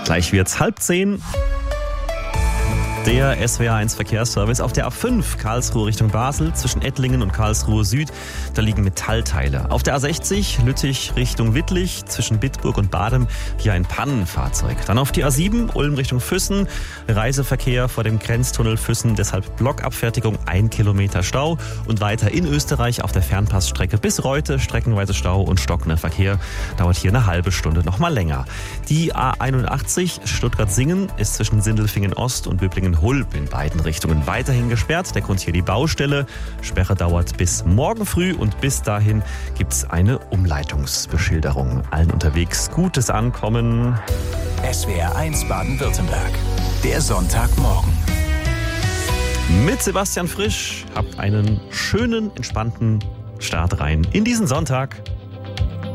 Gleich wird's 9:30. Der SWR1 Verkehrsservice auf der A5 Karlsruhe Richtung Basel zwischen Ettlingen und Karlsruhe Süd. Da liegen Metallteile. Auf der A60 Lüttich Richtung Wittlich zwischen Bitburg und Badem hier ein Pannenfahrzeug. Dann auf die A7 Ulm Richtung Füssen. Reiseverkehr vor dem Grenztunnel Füssen, deshalb Blockabfertigung, 1 Kilometer Stau. Und weiter in Österreich auf der Fernpassstrecke bis Reute streckenweise Stau und stockender Verkehr. Dauert hier eine halbe Stunde, noch mal länger. Die A81 Stuttgart-Singen ist zwischen Sindelfingen Ost und Böblingen Hulb in beiden Richtungen weiterhin gesperrt. Der Grund hier die Baustelle. Sperre dauert bis morgen früh und bis dahin gibt es eine Umleitungsbeschilderung. Allen unterwegs gutes Ankommen. SWR1 Baden-Württemberg. Der Sonntagmorgen. Mit Sebastian Frisch. Habt einen schönen, entspannten Start rein in diesen Sonntag.